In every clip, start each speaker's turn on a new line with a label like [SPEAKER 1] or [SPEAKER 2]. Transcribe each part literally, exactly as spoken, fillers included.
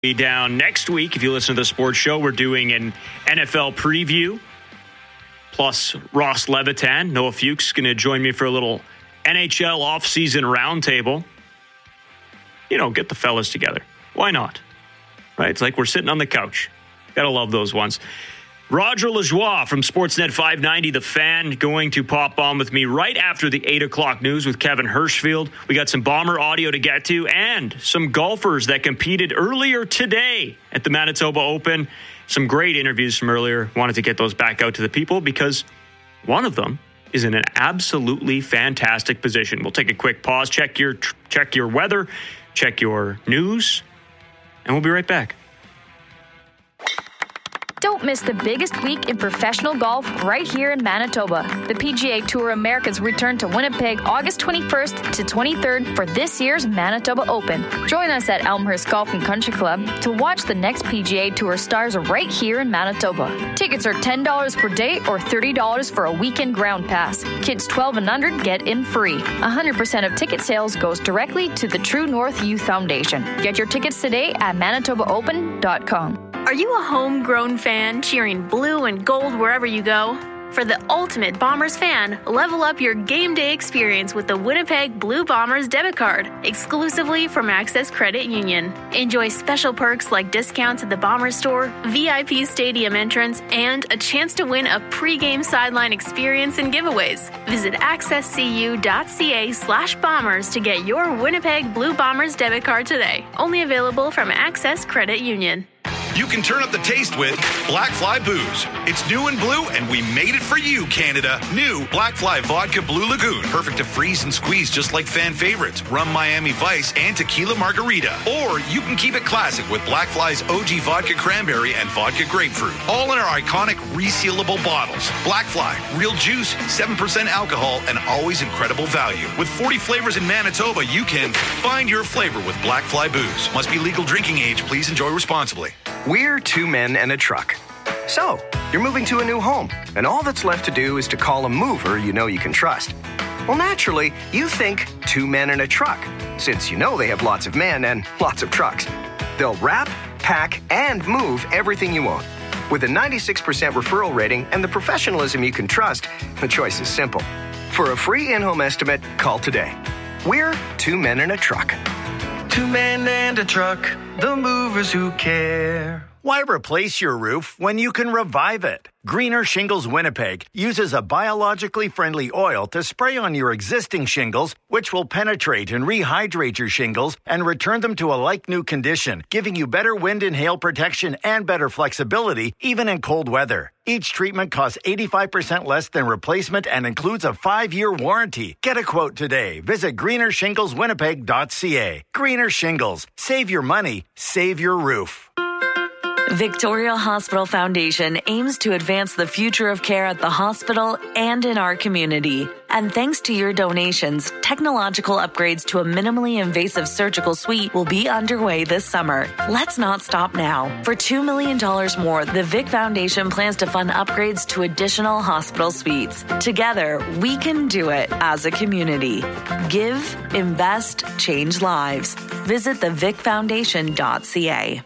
[SPEAKER 1] Be down next week. If you listen to the sports show, we're doing an N F L preview. Plus, Ross Levitan, Noah Fuchs, going to join me for a little N H L offseason roundtable. You know, get the fellas together. Why not? Right? It's like we're sitting on the couch. Gotta love those ones. Roger Lajoie from Sportsnet five ninety, The Fan, going to pop on with me right after the eight o'clock news with Kevin Hirschfield. We got some Bomber audio to get to and some golfers that competed earlier today at the Manitoba Open. Some great interviews from earlier. Wanted to get those back out to the people because one of them is in an absolutely fantastic position. We'll take a quick pause, check your check your weather, check your news, and we'll be right back.
[SPEAKER 2] Don't miss the biggest week in professional golf right here in Manitoba. The P G A Tour Americas return to Winnipeg August twenty-first to twenty-third for this year's Manitoba Open. Join us at Elmhurst Golf and Country Club to watch the next P G A Tour stars right here in Manitoba. Tickets are ten dollars per day or thirty dollars for a weekend ground pass. Kids twelve and under get in free. one hundred percent of ticket sales goes directly to the True North Youth Foundation. Get your tickets today at manitoba open dot com.
[SPEAKER 3] Are you a homegrown fan cheering blue and gold wherever you go? For the ultimate Bombers fan, level up your game day experience with the Winnipeg Blue Bombers debit card, exclusively from Access Credit Union. Enjoy special perks like discounts at the Bombers store, V I P stadium entrance, and a chance to win a pregame sideline experience and giveaways. Visit accesscu.ca slash bombers to get your Winnipeg Blue Bombers debit card today. Only available from Access Credit Union.
[SPEAKER 4] You can turn up the taste with Black Fly Booze. It's new and blue, and we made it for you, Canada. New Black Fly Vodka Blue Lagoon. Perfect to freeze and squeeze just like fan favorites. Rum Miami Vice and Tequila Margarita. Or you can keep it classic with Black Fly's O G Vodka Cranberry and Vodka Grapefruit. All in our iconic resealable bottles. Black Fly, real juice, seven percent alcohol, and always incredible value. With forty flavors in Manitoba, you can find your flavor with Black Fly Booze. Must be legal drinking age. Please enjoy responsibly.
[SPEAKER 5] We're two men and a truck. So, you're moving to a new home, and all that's left to do is to call a mover you know you can trust. Well, naturally, you think two men and a truck, since you know they have lots of men and lots of trucks. They'll wrap, pack, and move everything you own. With a ninety-six percent referral rating and the professionalism you can trust, the choice is simple. For a free in-home estimate, call today. We're two men and a truck.
[SPEAKER 6] Two men and a truck, the movers who care.
[SPEAKER 7] Why replace your roof when you can revive it? Greener Shingles Winnipeg uses a biologically friendly oil to spray on your existing shingles, which will penetrate and rehydrate your shingles and return them to a like-new condition, giving you better wind and hail protection and better flexibility, even in cold weather. Each treatment costs eighty-five percent less than replacement and includes a five-year warranty. Get a quote today. Visit greener shingles winnipeg dot c a. Greener Shingles. Save your money. Save your roof.
[SPEAKER 8] Victoria Hospital Foundation aims to advance the future of care at the hospital and in our community. And thanks to your donations, technological upgrades to a minimally invasive surgical suite will be underway this summer. Let's not stop now. For two million dollars more, the Vic Foundation plans to fund upgrades to additional hospital suites. Together, we can do it as a community. Give, invest, change lives. Visit the vic foundation dot c a.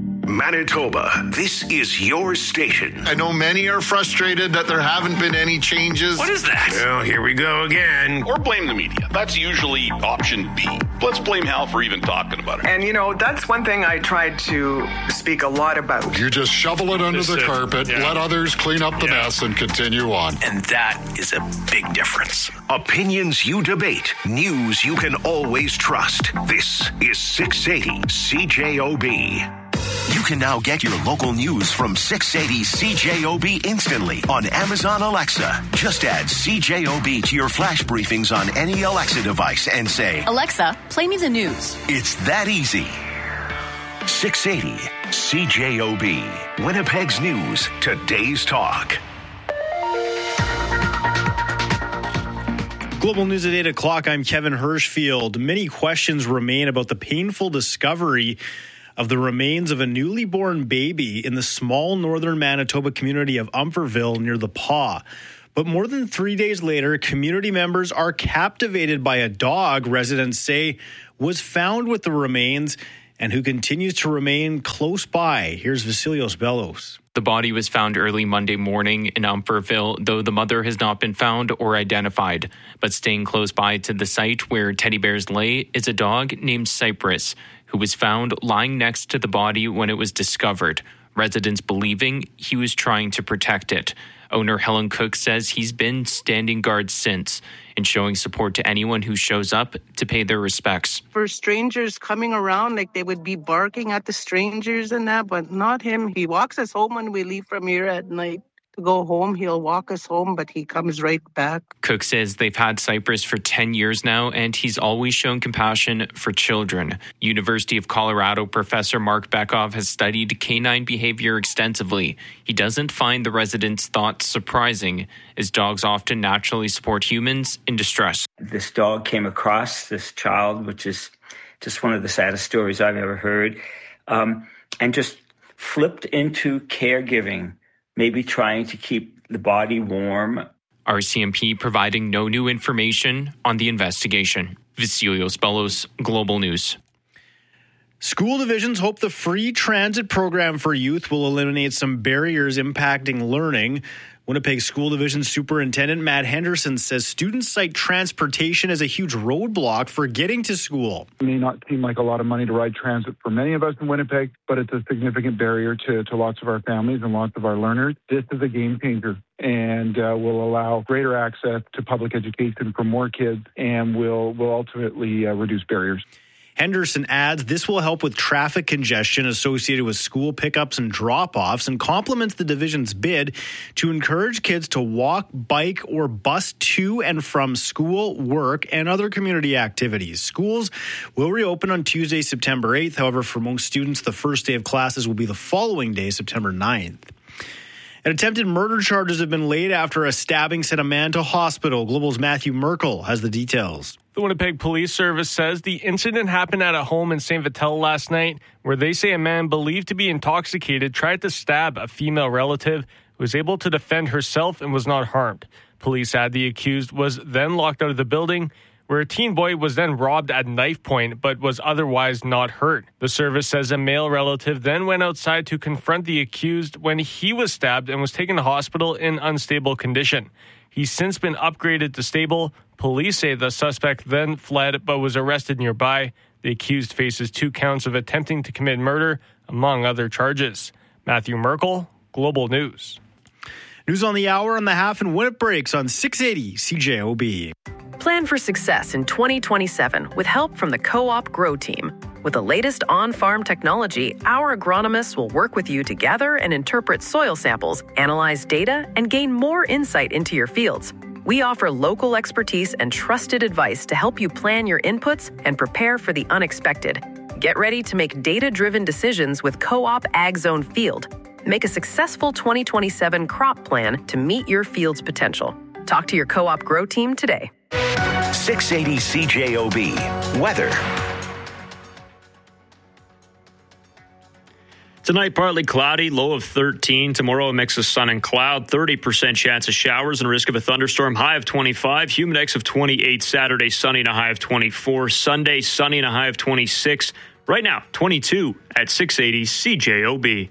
[SPEAKER 9] Manitoba, this is your station.
[SPEAKER 10] I know many are frustrated that there haven't been any changes.
[SPEAKER 9] What is that? Well, here we go again.
[SPEAKER 11] Or blame the media. That's usually option B. Let's blame Hal for even talking about it.
[SPEAKER 12] And, you know, that's one thing I tried to speak a lot about.
[SPEAKER 10] You just shovel it under the carpet, yeah. Let others clean up the yeah. mess, and continue on.
[SPEAKER 9] And that is a big difference. Opinions you debate. News you can always trust. This is six eighty C J O B. You can now get your local news from six eighty C J O B instantly on Amazon Alexa. Just add C J O B to your flash briefings on any Alexa device and say,
[SPEAKER 13] Alexa, play me the news.
[SPEAKER 9] It's that easy. six eighty C J O B. Winnipeg's news, today's talk.
[SPEAKER 1] Global News at eight o'clock. I'm Kevin Hirschfield. Many questions remain about the painful discovery of the remains of a newly born baby in the small northern Manitoba community of Umferville near the Paw. But more than three days later, community members are captivated by a dog residents say was found with the remains
[SPEAKER 14] and who continues to remain close by. Here's Vasilios Bellos.
[SPEAKER 15] The body was found early Monday morning in Umferville, though the mother has not been found or identified. But staying close by to the site where teddy bears lay is a dog named Cypress, who was found lying next to the body when it was discovered. Residents believing he was trying to protect it. Owner Helen Cook says he's been standing guard since and showing support to anyone who shows up to pay their respects.
[SPEAKER 16] For strangers coming around, like they would be barking at the strangers and that, but not him. He walks us home when we leave from here at night. To go home, he'll walk us home, but he comes right back.
[SPEAKER 15] Cook says they've had Cypress for ten years now, and he's always shown compassion for children. University of Colorado professor Mark Bekoff has studied canine behavior extensively. He doesn't find the residents' thoughts surprising, as dogs often naturally support humans in distress.
[SPEAKER 17] This dog came across this child, which is just one of the saddest stories I've ever heard, um, and just flipped into caregiving. Maybe trying to keep the body warm.
[SPEAKER 15] R C M P providing no new information on the investigation. Vasilios Bellos, Global News.
[SPEAKER 14] School divisions hope the free transit program for youth will eliminate some barriers impacting learning. Winnipeg School Division Superintendent Matt Henderson says students cite transportation as a huge roadblock for getting to school.
[SPEAKER 18] It may not seem like a lot of money to ride transit for many of us in Winnipeg, but it's a significant barrier to, to lots of our families and lots of our learners. This is a game changer and uh, will allow greater access to public education for more kids and will, will ultimately uh, reduce barriers.
[SPEAKER 14] Henderson adds this will help with traffic congestion associated with school pickups and drop-offs and complements the division's bid to encourage kids to walk, bike, or bus to and from school, work, and other community activities. Schools will reopen on Tuesday, September eighth. However, for most students, the first day of classes will be the following day, September ninth. And attempted murder charges have been laid after a stabbing sent a man to hospital. Global's Matthew Merkel has the details.
[SPEAKER 19] The Winnipeg Police Service says the incident happened at a home in Saint Vital last night, where they say a man believed to be intoxicated tried to stab a female relative who was able to defend herself and was not harmed. Police add the accused was then locked out of the building, where a teen boy was then robbed at knife point but was otherwise not hurt. The service says a male relative then went outside to confront the accused when he was stabbed and was taken to hospital in unstable condition. He's since been upgraded to stable. Police say the suspect then fled but was arrested nearby. The accused faces two counts of attempting to commit murder, among other charges. Matthew Merkel, Global News.
[SPEAKER 14] News on the hour on the half and when it breaks on six eighty C J O B.
[SPEAKER 13] Plan for success in twenty twenty-seven with help from the Co-op Grow Team. With the latest on-farm technology, our agronomists will work with you to gather and interpret soil samples, analyze data, and gain more insight into your fields. We offer local expertise and trusted advice to help you plan your inputs and prepare for the unexpected. Get ready to make data-driven decisions with Co-op Ag Zone Field. Make a successful twenty twenty-seven crop plan to meet your field's potential. Talk to your Co-op Grow Team today.
[SPEAKER 9] six eighty C J O B. Weather.
[SPEAKER 1] Tonight, partly cloudy, low of thirteen. Tomorrow, a mix of sun and cloud, thirty percent chance of showers and risk of a thunderstorm, high of twenty-five. Humid index of twenty-eight. Saturday, sunny and a high of twenty-four. Sunday, sunny and a high of twenty-six. Right now, twenty-two at six eighty C J O B.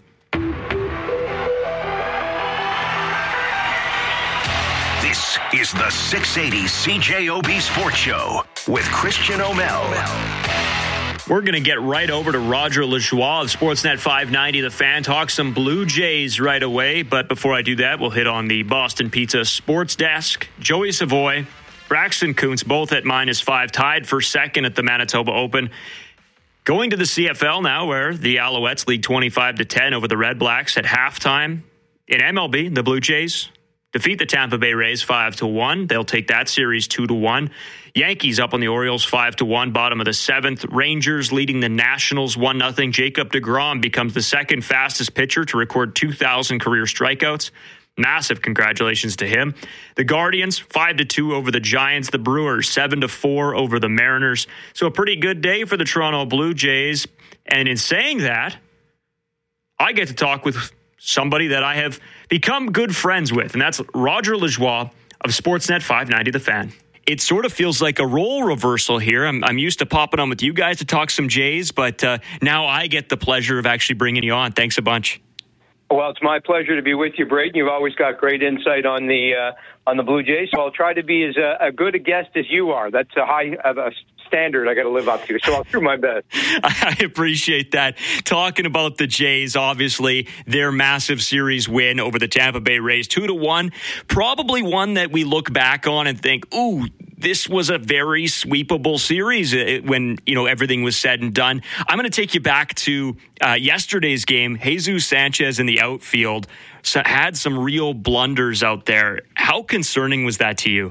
[SPEAKER 9] This is the six eighty C J O B Sports Show with Christian O'Mell.
[SPEAKER 1] We're going to get right over to Roger Lajoie of Sportsnet five ninety The Fan, talk some Blue Jays right away. But before I do that, we'll hit on the Boston Pizza Sports Desk. Joey Savoy, Braxton Kuntz, both at minus five, tied for second at the Manitoba Open. Going to the C F L now, where the Alouettes lead twenty-five to ten over the Red Blacks at halftime. In M L B, the Blue Jays defeat the Tampa Bay Rays five to one. They'll take that series two to one. Yankees up on the Orioles five to one, bottom of the seventh. Rangers leading the Nationals one nothing. Jacob deGrom becomes the second fastest pitcher to record two thousand career strikeouts. Massive congratulations to him. The Guardians five to two over the Giants. The Brewers seven to four over the Mariners. So a pretty good day for the Toronto Blue Jays. And in saying that, I get to talk with somebody that I have become good friends with, and that's Roger Lajoie of Sportsnet five ninety The Fan. it sort of feels like a role reversal here. I'm, I'm used to popping on with you guys to talk some Jays, but uh, now I get the pleasure of actually bringing you on. Thanks a bunch.
[SPEAKER 20] Well, it's my pleasure to be with you, Braden. You've always got great insight on the uh, on the Blue Jays, so I'll try to be as uh, a good a guest as you are. That's a high uh, a standard I got to live up to, so I'll do my best.
[SPEAKER 1] I appreciate that. Talking about the Jays, obviously, their massive series win over the Tampa Bay Rays, two to one, probably one that we look back on and think, ooh, this was a very sweepable series when, you know, everything was said and done. I'm going to take you back to uh, yesterday's game. Jesus Sanchez in the outfield had some real blunders out there. How concerning was that to you?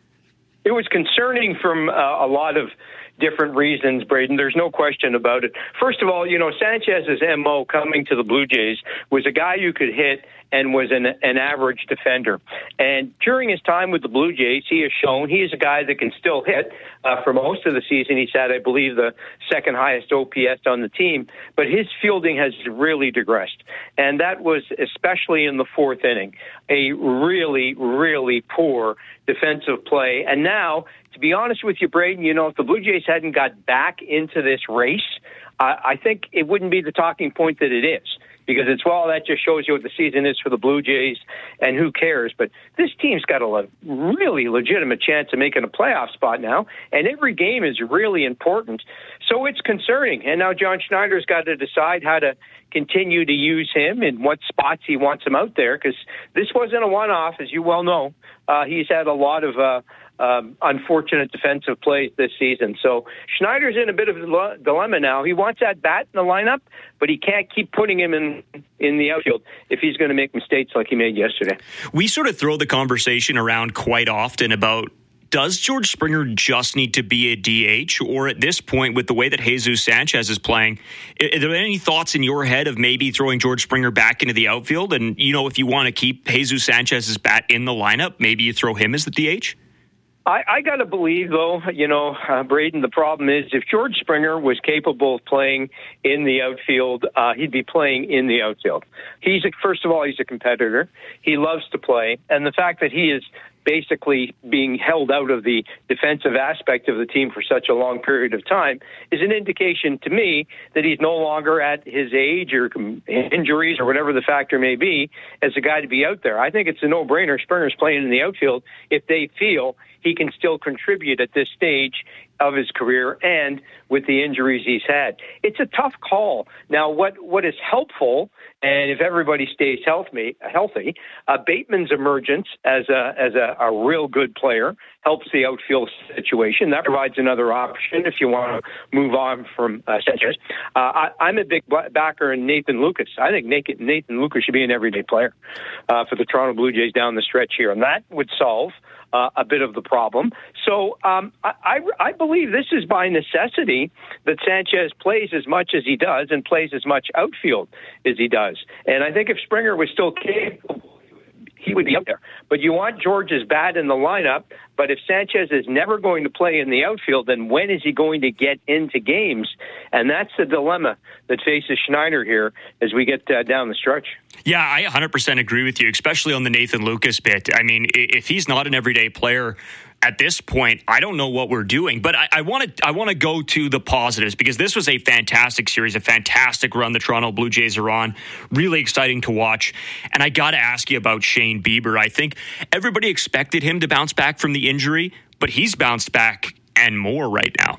[SPEAKER 20] It was concerning from uh, a lot of different reasons, Braden. There's no question about it. First of all, you know, Sanchez's M O coming to the Blue Jays was a guy you could hit and was an, an average defender. And during his time with the Blue Jays, he has shown he is a guy that can still hit. Uh, for most of the season, he's had, I believe, the second highest O P S on the team. But his fielding has really digressed. And that was especially in the fourth inning, a really, really poor defensive play. And now, to be honest with you, Braden, you know, if the Blue Jays hadn't got back into this race, uh, I think it wouldn't be the talking point that it is. Because it's, well, that just shows you what the season is for the Blue Jays, and who cares? But this team's got a le- really legitimate chance of making a playoff spot now, and every game is really important. So it's concerning. And now John Schneider's got to decide how to continue to use him and what spots he wants him out there, because this wasn't a one-off, as you well know. Uh, he's had a lot of uh, um, unfortunate defensive plays this season. So Schneider's in a bit of a dilemma now. He wants that bat in the lineup, but he can't keep putting him in, in the outfield if he's going to make mistakes like he made yesterday.
[SPEAKER 1] We sort of throw the conversation around quite often about, does George Springer just need to be a D H? Or at this point, with the way that Jesus Sanchez is playing, are there any thoughts in your head of maybe throwing George Springer back into the outfield? And, you know, if you want to keep Jesus Sanchez's bat in the lineup, maybe you throw him as the D H?
[SPEAKER 20] I, I got to believe, though, you know, uh, Braden, the problem is if George Springer was capable of playing in the outfield, uh, he'd be playing in the outfield. He's a, first of all, he's a competitor. He loves to play. And the fact that he is basically being held out of the defensive aspect of the team for such a long period of time is an indication to me that he's no longer at his age or injuries or whatever the factor may be as a guy to be out there. I think it's a no-brainer. Springer's playing in the outfield if they feel he can still contribute at this stage of his career and with the injuries he's had. It's a tough call. Now, what, what is helpful, and if everybody stays healthy, healthy uh, Bateman's emergence as a as a, a real good player helps the outfield situation. That provides another option if you want to move on from uh, Sanchez. Uh, I, I'm a big backer in Nathan Lucas. I think Nathan, Nathan Lucas should be an everyday player uh, for the Toronto Blue Jays down the stretch here, and that would solve Uh, a bit of the problem. So um, I, I, I believe this is by necessity that Sanchez plays as much as he does and plays as much outfield as he does. And I think if Springer was still capable, he would be out there. But you want George's bat in the lineup, but if Sanchez is never going to play in the outfield, then when is he going to get into games? And that's the dilemma that faces Schneider here as we get uh, down the stretch.
[SPEAKER 1] Yeah, I one hundred percent agree with you, especially on the Nathan Lucas bit. I mean, if he's not an everyday player at this point, I don't know what we're doing. But I want to I want to go to the positives, because this was a fantastic series, a fantastic run the Toronto Blue Jays are on. Really exciting to watch. And I got to ask you about Shane Bieber. I think everybody expected him to bounce back from the injury, but he's bounced back and more right now.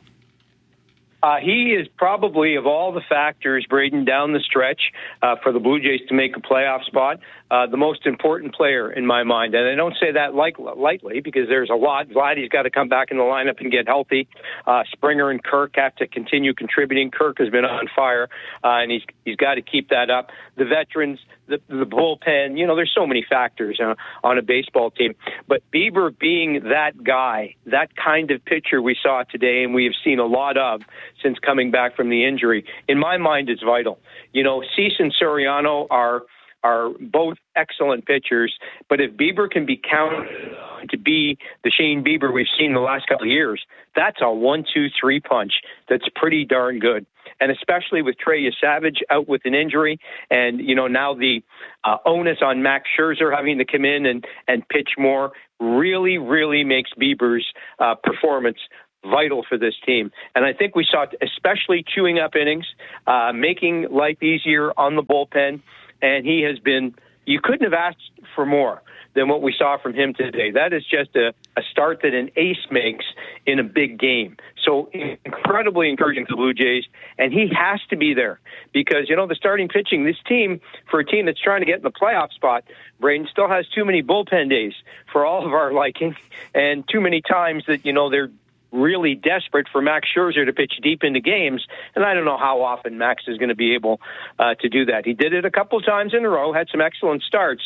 [SPEAKER 20] Uh, he is probably, of all the factors, Braden, down the stretch uh, for the Blue Jays to make a playoff spot, uh, the most important player in my mind. And I don't say that like, lightly, because there's a lot. Vladdy's got to come back in the lineup and get healthy. Uh, Springer and Kirk have to continue contributing. Kirk has been on fire, uh, and he's he's got to keep that up. The veterans, the, the bullpen, you know, there's so many factors uh, on a baseball team. But Bieber being that guy, that kind of pitcher we saw today, and we have seen a lot of since coming back from the injury, in my mind, is vital. You know, Cease and Soriano are are both excellent pitchers. But if Bieber can be counted to be the Shane Bieber we've seen the last couple of years, that's a one, two, three punch that's pretty darn good. And especially with Trey Savage out with an injury, and you know now the uh, onus on Max Scherzer having to come in and, and pitch more really, really makes Bieber's uh, performance vital for this team. And I think we saw, especially chewing up innings, uh, making life easier on the bullpen. And he has been, you couldn't have asked for more than what we saw from him today. That is just a, a start that an ace makes in a big game. So incredibly encouraging to the Blue Jays. And he has to be there because, you know, the starting pitching, this team, for a team that's trying to get in the playoff spot, Braden, still has too many bullpen days for all of our liking, and too many times that, you know, they're really desperate for Max Scherzer to pitch deep into games, and I don't know how often Max is going to be able uh, to do that. He did it a couple of times in a row, had some excellent starts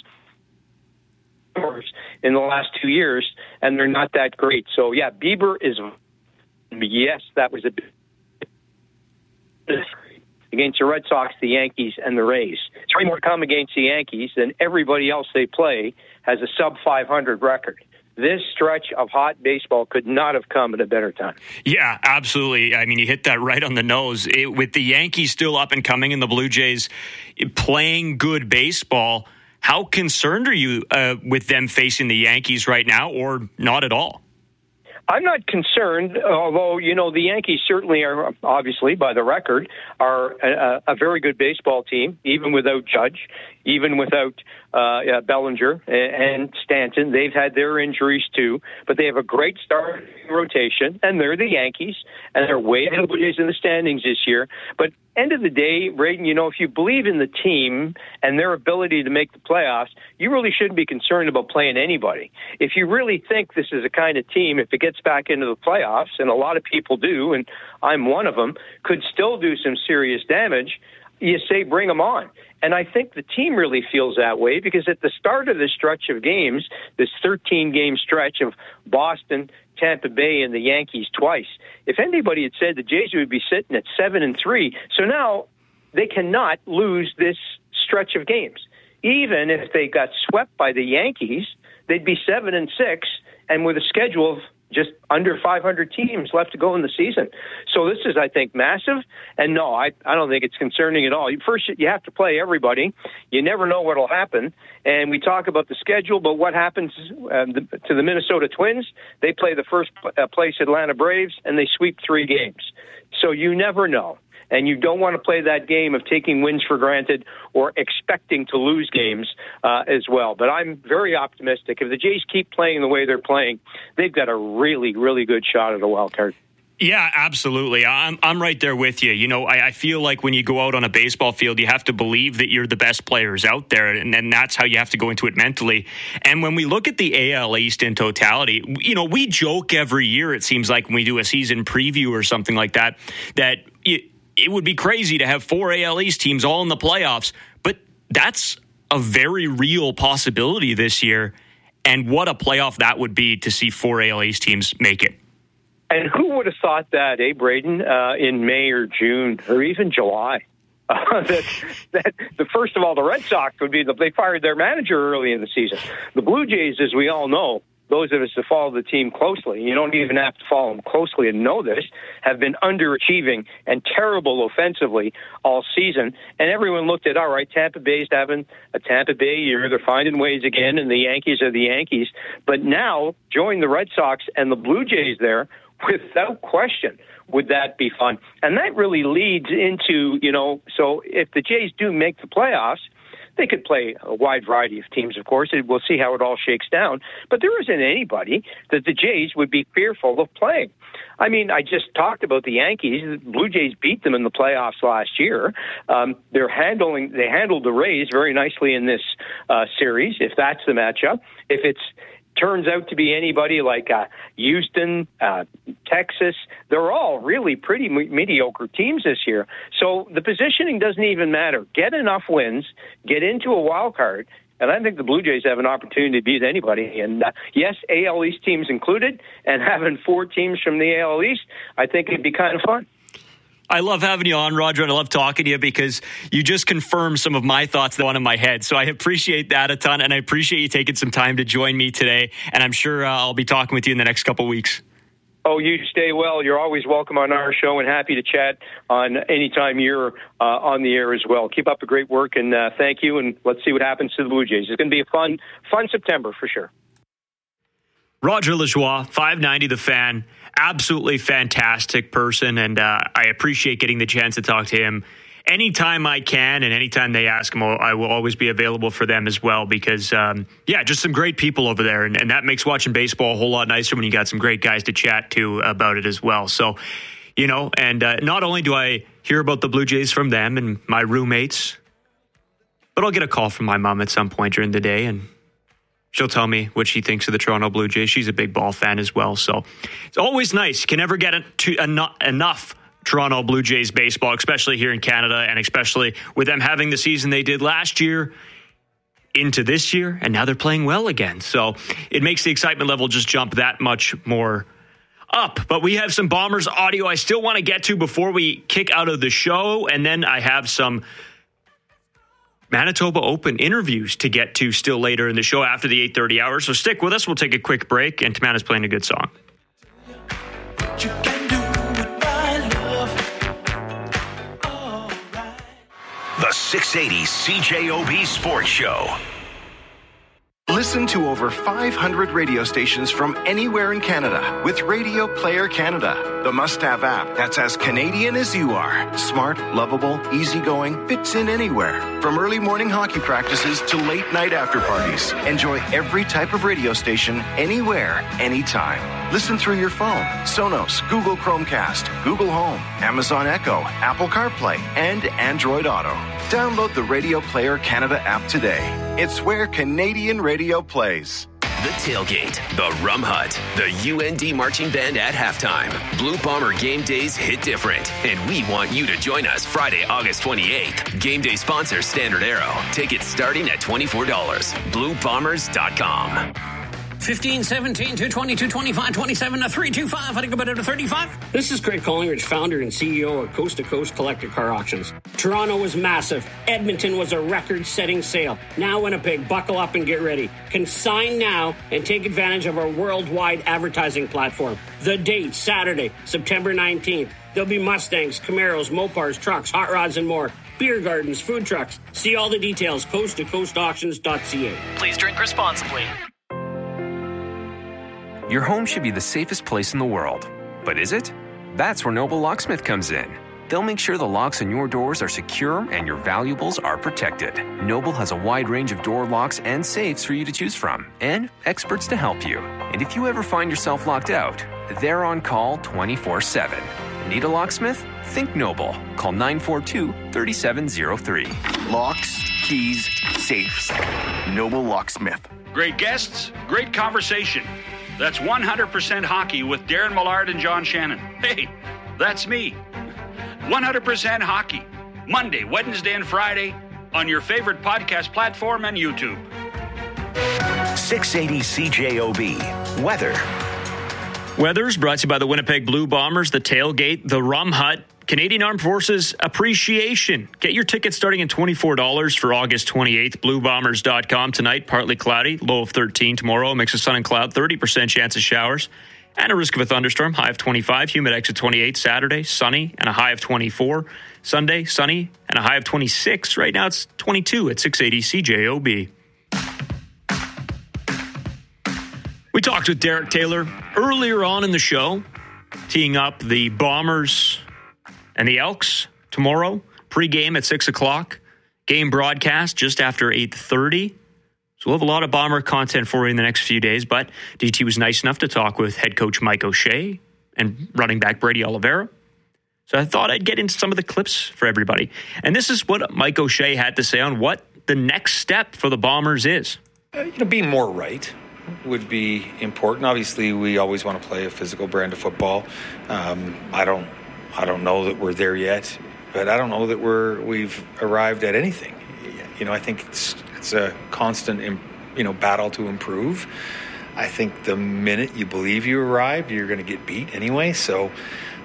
[SPEAKER 20] in the last two years, and they're not that great. So, yeah, Bieber is, yes, that was a bit against the Red Sox, the Yankees, and the Rays. Three more come against the Yankees than everybody else they play has a sub five hundred record. This stretch of hot baseball could not have come at a better time.
[SPEAKER 1] Yeah, absolutely. I mean, you hit that right on the nose. It, with the Yankees still up and coming and the Blue Jays playing good baseball, how concerned are you uh, with them facing the Yankees right now, or not at all?
[SPEAKER 20] I'm not concerned, although, you know, the Yankees certainly are, obviously, by the record, are a, a very good baseball team, even without Judge, even without uh, Bellinger and Stanton. They've had their injuries, too, but they have a great starting rotation, and they're the Yankees, and they're way ahead of the Blue Jays in the standings this year. But end of the day, Braden, you know, if you believe in the team and their ability to make the playoffs, you really shouldn't be concerned about playing anybody. If you really think this is a kind of team, if it gets back into the playoffs, and a lot of people do, and I'm one of them, could still do some serious damage, you say bring them on. And I think the team really feels that way because at the start of this stretch of games, this thirteen-game stretch of Boston, Tampa Bay, and the Yankees twice, if anybody had said the Jays would be sitting at seven and three, so now they cannot lose this stretch of games. Even if they got swept by the Yankees, they'd be seven and six, and with a schedule of just under five hundred teams left to go in the season. So this is, I think, massive. And no, I, I don't think it's concerning at all. First, you have to play everybody. You never know what will happen. And we talk about the schedule, but what happens uh, the, to the Minnesota Twins? They play the first uh, place Atlanta Braves, and they sweep three games. So you never know. And you don't want to play that game of taking wins for granted or expecting to lose games uh, as well. But I'm very optimistic. If the Jays keep playing the way they're playing, they've got a really, really good shot at a wild card.
[SPEAKER 1] Yeah, absolutely. I'm I'm right there with you. You know, I, I feel like when you go out on a baseball field, you have to believe that you're the best players out there, and then that's how you have to go into it mentally. And when we look at the A L East in totality, you know, we joke every year, it seems like, when we do a season preview or something like that, that it, it would be crazy to have four A L East teams all in the playoffs, but that's a very real possibility this year. And what a playoff that would be to see four A L East teams make it.
[SPEAKER 20] And who would have thought that, eh, Braden, uh, in May or June or even July? Uh, that, that the first of all, the Red Sox would be the, they fired their manager early in the season. The Blue Jays, as we all know, those of us that follow the team closely, you don't even have to follow them closely and know this, have been underachieving and terrible offensively all season. And everyone looked at, all right, Tampa Bay's having a Tampa Bay year. They're finding ways again, and the Yankees are the Yankees. But now, join the Red Sox and the Blue Jays there, without question, would that be fun? And that really leads into, you know, so if the Jays do make the playoffs, they could play a wide variety of teams, of course. We'll see how it all shakes down. But there isn't anybody that the Jays would be fearful of playing. I mean, I just talked about the Yankees. The Blue Jays beat them in the playoffs last year. Um, they're handling, they handled the Rays very nicely in this uh, series, if that's the matchup. If it's turns out to be anybody like uh, Houston, uh, Texas, they're all really pretty me- mediocre teams this year. So the positioning doesn't even matter. Get enough wins, get into a wild card, and I think the Blue Jays have an opportunity to beat anybody. And uh, yes, A L East teams included, and having four teams from the A L East, I think it'd be kind of fun.
[SPEAKER 1] I love having you on, Roger, and I love talking to you because you just confirmed some of my thoughts that went in my head. So I appreciate that a ton, and I appreciate you taking some time to join me today. And I'm sure uh, I'll be talking with you in the next couple weeks.
[SPEAKER 20] Oh, you stay well. You're always welcome on our show and happy to chat on anytime you're uh, on the air as well. Keep up the great work, and uh, thank you, and let's see what happens to the Blue Jays. It's going to be a fun, fun September for sure.
[SPEAKER 1] Roger Lajoie, five ninety The Fan, absolutely fantastic person, and uh, I appreciate getting the chance to talk to him anytime I can, and anytime they ask him, I will always be available for them as well because, um, yeah, just some great people over there, and, and that makes watching baseball a whole lot nicer when you got some great guys to chat to about it as well. So, you know, and uh, not only do I hear about the Blue Jays from them and my roommates, but I'll get a call from my mom at some point during the day, and she'll tell me what she thinks of the Toronto Blue Jays. She's a big ball fan as well, so it's always nice. You can never get to enough, enough Toronto Blue Jays baseball, especially here in Canada, and especially with them having the season they did last year into this year, and now they're playing well again. So it makes the excitement level just jump that much more up. But we have some Bombers audio I still want to get to before we kick out of the show, and then I have some Manitoba Open interviews to get to still later in the show after the eight thirty hour. So stick with us. We'll take a quick break, and Tamanna's playing a good song.
[SPEAKER 9] The six eighty C J O B Sports Show.
[SPEAKER 21] Listen to over five hundred radio stations from anywhere in Canada with Radio Player Canada, the must-have app that's as Canadian as you are. Smart, lovable, easygoing, fits in anywhere. From early morning hockey practices to late night after parties. Enjoy every type of radio station, anywhere, anytime. Listen through your phone, Sonos, Google Chromecast, Google Home, Amazon Echo, Apple CarPlay, and Android Auto. Download the Radio Player Canada app today. It's where Canadian radio plays.
[SPEAKER 22] The Tailgate, the Rum Hut, the U N D Marching Band at halftime. Blue Bomber game days hit different, and we want you to join us Friday, August twenty-eighth. Game day sponsor Standard Arrow. Tickets starting at twenty-four dollars. blue bombers dot com.
[SPEAKER 23] fifteen, seventeen, two twenty, two twenty-five, twenty-seven, three twenty-five. I think about it at thirty-five. This is Craig Collingridge, founder and C E O of Coast to Coast Collector Car Auctions. Toronto was massive. Edmonton was a record-setting sale. Now Winnipeg, buckle up and get ready. Consign now and take advantage of our worldwide advertising platform. The date, Saturday, September nineteenth. There'll be Mustangs, Camaros, Mopars, trucks, hot rods, and more. Beer gardens, food trucks. See all the details, coast to coast auctions dot c a.
[SPEAKER 24] Please drink responsibly.
[SPEAKER 25] Your home should be the safest place in the world. But is it? That's where Noble Locksmith comes in. They'll make sure the locks on your doors are secure and your valuables are protected. Noble has a wide range of door locks and safes for you to choose from, and experts to help you. And if you ever find yourself locked out, they're on call twenty-four seven. Need a locksmith? Think Noble. Call nine four two, three seven zero three.
[SPEAKER 21] Locks, keys, safes. Noble Locksmith.
[SPEAKER 26] Great guests, great conversation. That's one hundred percent Hockey with Darren Millard and John Shannon. Hey, that's me. one hundred percent Hockey. Monday, Wednesday, and Friday on your favorite podcast platform and YouTube.
[SPEAKER 9] six eighty C J O B. Weather.
[SPEAKER 1] Weather's brought to you by the Winnipeg Blue Bombers, the Tailgate, the Rum Hut, Canadian Armed Forces Appreciation. Get your tickets starting at twenty-four dollars for August twenty-eighth. blue bombers dot com tonight, partly cloudy, low of thirteen. Tomorrow, a mix of sun and cloud, thirty percent chance of showers, and a risk of a thunderstorm, high of twenty-five. Humid exit twenty-eight. Saturday, sunny, and a high of twenty-four. Sunday, sunny, and a high of twenty-six. Right now, it's twenty-two at six eighty C J O B. We talked with Derek Taylor earlier on in the show, teeing up the Bombers and the Elks tomorrow, pregame at six o'clock, game broadcast just after eight thirty. So we'll have a lot of Bomber content for you in the next few days, but D T was nice enough to talk with head coach Mike O'Shea and running back Brady Oliveira. So I thought I'd get into some of the clips for everybody. And this is what Mike O'Shea had to say on what the next step for the Bombers is.
[SPEAKER 27] Uh, you know, being more right would be important. Obviously, we always want to play a physical brand of football. Um, I don't I don't know that we're there yet, but I don't know that we're we've arrived at anything. You know, I think it's it's a constant, you know, battle to improve. I think the minute you believe you arrived, you're going to get beat anyway. So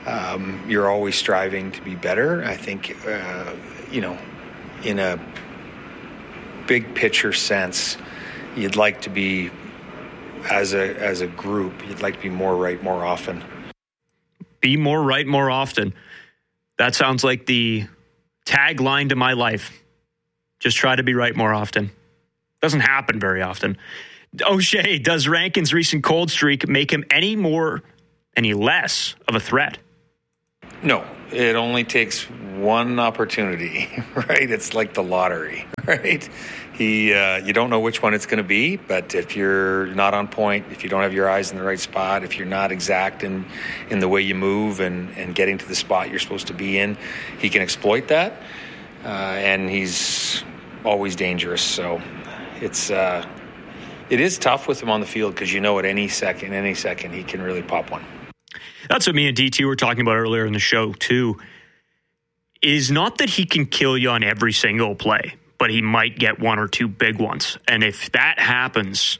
[SPEAKER 27] um, you're always striving to be better. I think, uh, you know, in a big picture sense, you'd like to be, as a as a group, you'd like to be more right more often.
[SPEAKER 1] Be more right more often. That sounds like the tagline to my life. Just try to be right more often. Doesn't happen very often. O'Shea, does Rankin's recent cold streak make him any more, any less of a threat?
[SPEAKER 27] No, it only takes one opportunity, right? It's like the lottery, right? He, uh, you don't know which one it's going to be, but if you're not on point, if you don't have your eyes in the right spot, if you're not exact in, in the way you move and, and getting to the spot you're supposed to be in, he can exploit that. Uh, and he's always dangerous. So it's, uh, it is tough with him on the field because you know at any second, any second, he can really pop one.
[SPEAKER 1] That's what me and D T were talking about earlier in the show, too. It is not that he can kill you on every single play, but he might get one or two big ones. And if that happens,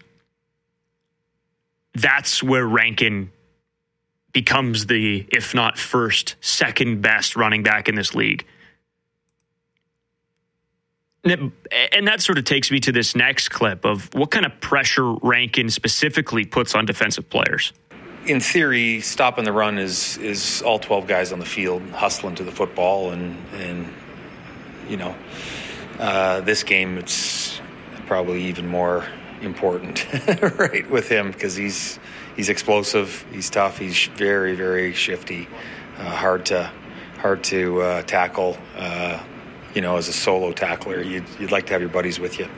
[SPEAKER 1] that's where Rankin becomes the, if not first, second best running back in this league. And that sort of takes me to this next clip of what kind of pressure Rankin specifically puts on defensive players.
[SPEAKER 27] In theory, stopping the run is is all twelve guys on the field hustling to the football, and and you know, uh, this game it's probably even more important, right, with him because he's he's explosive, he's tough, he's very very shifty, uh, hard to hard to uh, tackle. Uh, you know, as a solo tackler, you'd you'd like to have your buddies with you.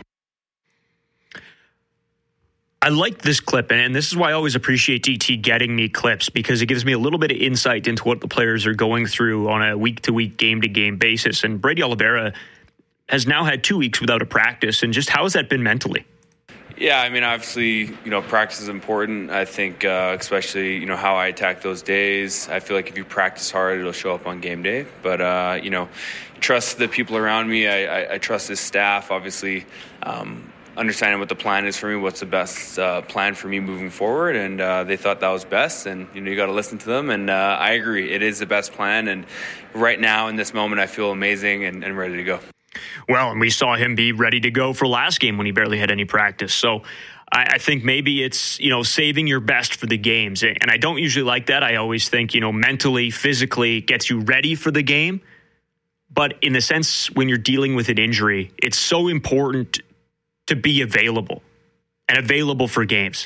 [SPEAKER 1] I like this clip, and this is why I always appreciate D T getting me clips, because it gives me a little bit of insight into what the players are going through on a week-to-week, game-to-game basis. And Brady Oliveira has now had two weeks without a practice, and just how has that been mentally?
[SPEAKER 2] Yeah, I mean, obviously, you know, practice is important. I think, uh, especially, you know, how I attack those days. I feel like if you practice hard, it'll show up on game day. But, uh, you know, trust the people around me. I, I, I trust this staff, obviously. Um, understanding what the plan is for me, what's the best uh, plan for me moving forward, and uh, they thought that was best, and you know you got to listen to them, and uh, I agree, it is the best plan, and right now in this moment I feel amazing and, and ready to go.
[SPEAKER 1] Well, and we saw him be ready to go for last game when he barely had any practice, so I, I think maybe it's, you know, saving your best for the games, and I don't usually like that. I always think, you know, mentally, physically gets you ready for the game, but in the sense when you're dealing with an injury, it's so important to be available and available for games.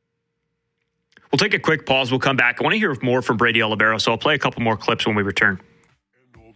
[SPEAKER 1] We'll take a quick pause. We'll come back. I want to hear more from Brady Oliveira, so I'll play a couple more clips when we return.